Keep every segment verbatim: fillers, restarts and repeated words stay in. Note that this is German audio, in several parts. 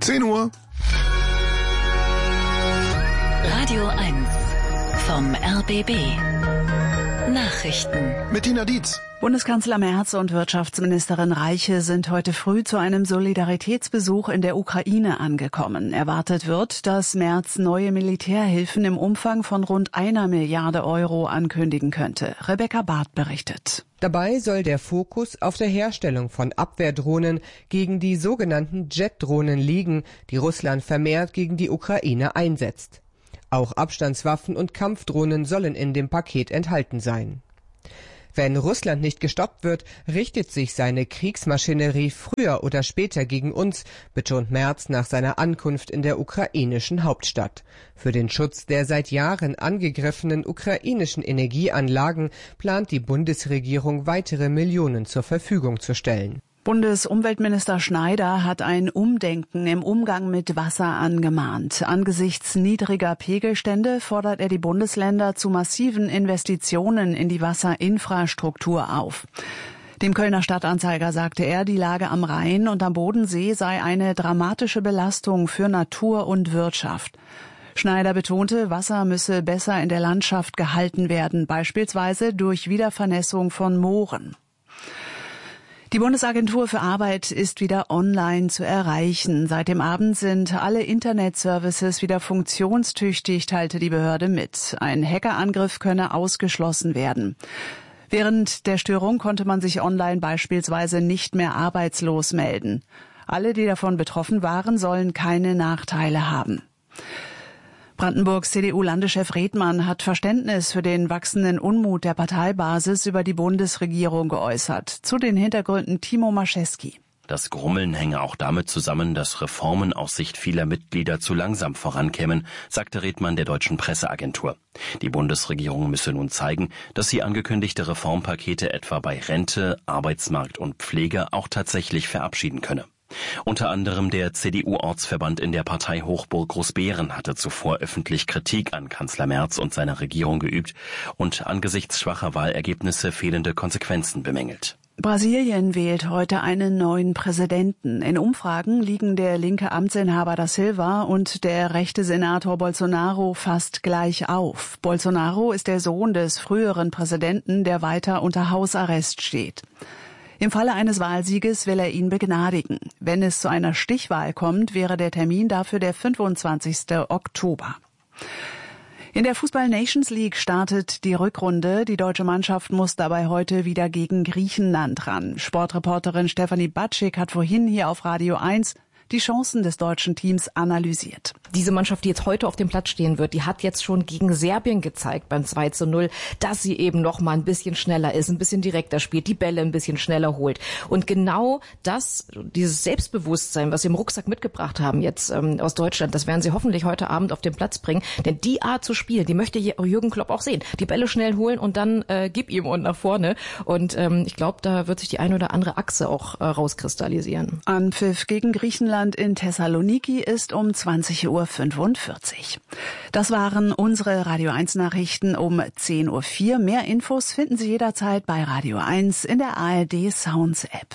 zehn Uhr. Radio eins vom R B B. Nachrichten. Mit Tina Dietz. Bundeskanzler Merz und Wirtschaftsministerin Reiche sind heute früh zu einem Solidaritätsbesuch in der Ukraine angekommen. Erwartet wird, dass Merz neue Militärhilfen im Umfang von rund einer Milliarde Euro ankündigen könnte. Rebecca Barth berichtet. Dabei soll der Fokus auf der Herstellung von Abwehrdrohnen gegen die sogenannten Jet-Drohnen liegen, die Russland vermehrt gegen die Ukraine einsetzt. Auch Abstandswaffen und Kampfdrohnen sollen in dem Paket enthalten sein. Wenn Russland nicht gestoppt wird, richtet sich seine Kriegsmaschinerie früher oder später gegen uns, betont Merz nach seiner Ankunft in der ukrainischen Hauptstadt. Für den Schutz der seit Jahren angegriffenen ukrainischen Energieanlagen plant die Bundesregierung weitere Millionen zur Verfügung zu stellen. Bundesumweltminister Schneider hat ein Umdenken im Umgang mit Wasser angemahnt. Angesichts niedriger Pegelstände fordert er die Bundesländer zu massiven Investitionen in die Wasserinfrastruktur auf. Dem Kölner Stadtanzeiger sagte er, die Lage am Rhein und am Bodensee sei eine dramatische Belastung für Natur und Wirtschaft. Schneider betonte, Wasser müsse besser in der Landschaft gehalten werden, beispielsweise durch Wiedervernässung von Mooren. Die Bundesagentur für Arbeit ist wieder online zu erreichen. Seit dem Abend sind alle Internetservices wieder funktionstüchtig, teilte die Behörde mit. Ein Hackerangriff könne ausgeschlossen werden. Während der Störung konnte man sich online beispielsweise nicht mehr arbeitslos melden. Alle, die davon betroffen waren, sollen keine Nachteile haben. Brandenburgs C D U-Landeschef Redmann hat Verständnis für den wachsenden Unmut der Parteibasis über die Bundesregierung geäußert. Zu den Hintergründen Timo Mascheski. Das Grummeln hänge auch damit zusammen, dass Reformen aus Sicht vieler Mitglieder zu langsam vorankämen, sagte Redmann der deutschen Presseagentur. Die Bundesregierung müsse nun zeigen, dass sie angekündigte Reformpakete etwa bei Rente, Arbeitsmarkt und Pflege auch tatsächlich verabschieden könne. Unter anderem der C D U-Ortsverband in der Partei Hochburg Großbeeren hatte zuvor öffentlich Kritik an Kanzler Merz und seiner Regierung geübt und angesichts schwacher Wahlergebnisse fehlende Konsequenzen bemängelt. Brasilien wählt heute einen neuen Präsidenten. In Umfragen liegen der linke Amtsinhaber da Silva und der rechte Senator Bolsonaro fast gleich auf. Bolsonaro ist der Sohn des früheren Präsidenten, der weiter unter Hausarrest steht. Im Falle eines Wahlsieges will er ihn begnadigen. Wenn es zu einer Stichwahl kommt, wäre der Termin dafür der fünfundzwanzigste Oktober. In der Fußball-Nations League startet die Rückrunde. Die deutsche Mannschaft muss dabei heute wieder gegen Griechenland ran. Sportreporterin Stefanie Batschik hat vorhin hier auf Radio eins die Chancen des deutschen Teams analysiert. Diese Mannschaft, die jetzt heute auf dem Platz stehen wird, die hat jetzt schon gegen Serbien gezeigt beim zwei zu null, dass sie eben noch mal ein bisschen schneller ist, ein bisschen direkter spielt, die Bälle ein bisschen schneller holt. Und genau das, dieses Selbstbewusstsein, was sie im Rucksack mitgebracht haben jetzt ähm, aus Deutschland, das werden sie hoffentlich heute Abend auf den Platz bringen. Denn die Art zu spielen, die möchte Jürgen Klopp auch sehen. Die Bälle schnell holen und dann äh, gib ihm und nach vorne. Und ähm, ich glaube, da wird sich die eine oder andere Achse auch äh, rauskristallisieren. Anpfiff gegen Griechenland in Thessaloniki ist um zwanzig Uhr fünfundvierzig. Das waren unsere Radio eins Nachrichten um zehn Uhr vier. Mehr Infos finden Sie jederzeit bei Radio eins in der A R D Sounds App.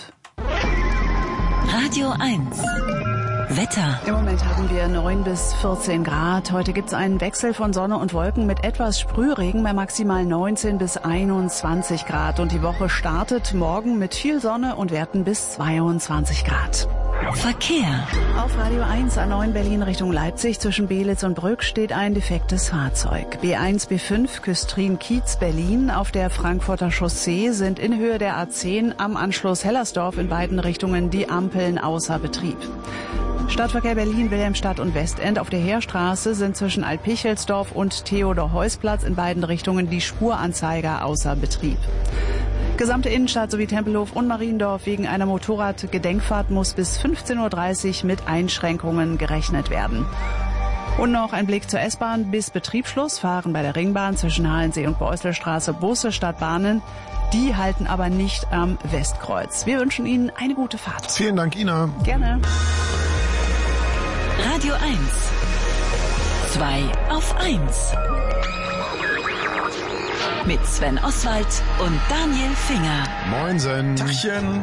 Radio eins. Wetter. Im Moment haben wir neun bis vierzehn Grad. Heute gibt es einen Wechsel von Sonne und Wolken mit etwas Sprühregen bei maximal neunzehn bis einundzwanzig Grad. Und die Woche startet morgen mit viel Sonne und Werten bis zweiundzwanzig Grad. Verkehr. Auf Radio eins A neun Berlin Richtung Leipzig zwischen Beelitz und Brück steht ein defektes Fahrzeug. B eins B fünf Küstrin-Kiez Berlin auf der Frankfurter Chaussee sind in Höhe der A zehn am Anschluss Hellersdorf in beiden Richtungen die Ampeln außer Betrieb. Stadtverkehr Berlin, Wilhelmstadt und Westend auf der Heerstraße sind zwischen Altpichelsdorf und Theodor-Heuss-Platz in beiden Richtungen die Spuranzeiger außer Betrieb. Gesamte Innenstadt sowie Tempelhof und Mariendorf wegen einer Motorradgedenkfahrt muss bis fünfzehn Uhr dreißig mit Einschränkungen gerechnet werden. Und noch ein Blick zur S-Bahn. Bis Betriebsschluss fahren bei der Ringbahn zwischen Halensee und Beuselstraße Busse statt Bahnen. Die halten aber nicht am Westkreuz. Wir wünschen Ihnen eine gute Fahrt. Vielen Dank, Ina. Gerne. Radio eins. zwei auf eins. Mit Sven Oswald und Daniel Finger. Moinsen. Tachchen.